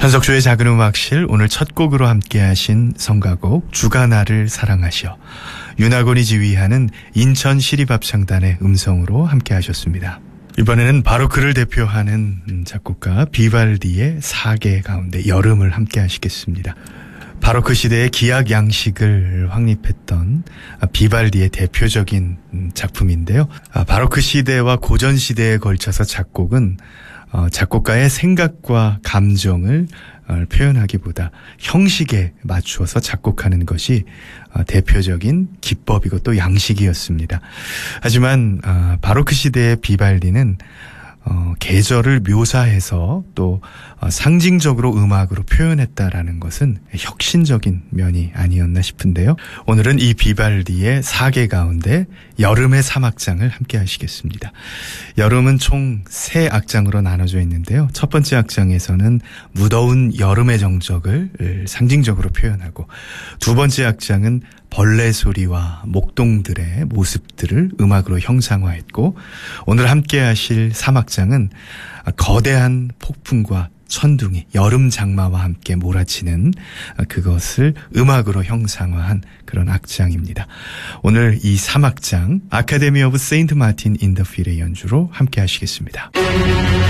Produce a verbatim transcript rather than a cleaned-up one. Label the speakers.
Speaker 1: 한석주의 작은 음악실, 오늘 첫 곡으로 함께 하신 성가곡 주가 나를 사랑하시어, 윤학원이 지휘하는 인천 시립합창단의 음성으로 함께 하셨습니다. 이번에는 바로 그를 대표하는 작곡가 비발디의 사계 가운데 여름을 함께 하시겠습니다. 바로 그 시대의 기악 양식을 확립했던 비발디의 대표적인 작품인데요. 바로 그 시대와 고전 시대에 걸쳐서 작곡은 작곡가의 생각과 감정을 표현하기보다 형식에 맞추어서 작곡하는 것이 대표적인 기법이고 또 양식이었습니다. 하지만 바로 그 시대의 비발디는 어, 계절을 묘사해서 또 어, 상징적으로 음악으로 표현했다라는 것은 혁신적인 면이 아니었나 싶은데요. 오늘은 이 비발디의 사계 가운데 여름의 삼 악장을 함께 하시겠습니다. 여름은 총 세 악장으로 나눠져 있는데요. 첫 번째 악장에서는 무더운 여름의 정적을 상징적으로 표현하고, 두 번째 악장은 벌레 소리와 목동들의 모습들을 음악으로 형상화했고, 오늘 함께 하실 삼 악장은 거대한 폭풍과 천둥이 여름 장마와 함께 몰아치는 그것을 음악으로 형상화한 그런 악장입니다. 오늘 이 삼 악장 아카데미 오브 세인트 마틴 인 더 필의 연주로 함께 하시겠습니다.